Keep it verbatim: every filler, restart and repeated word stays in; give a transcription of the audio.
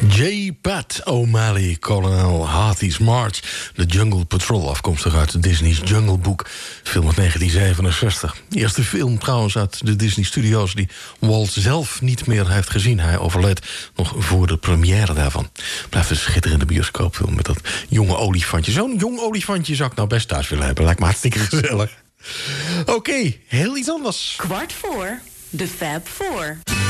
J. Pat O'Malley, Colonel Hardy's March. The Jungle Patrol, afkomstig uit Disney's Jungle Book. Film uit negentien zevenenzestig. De eerste film trouwens uit de Disney Studios die Walt zelf niet meer heeft gezien. Hij overleed nog voor de première daarvan. Blijft een schitterende bioscoopfilm met dat jonge olifantje. Zo'n jong olifantje zou ik nou best thuis willen hebben. Lijkt me hartstikke gezellig. Oké, okay, heel iets anders. Kwart voor, de Fab Four.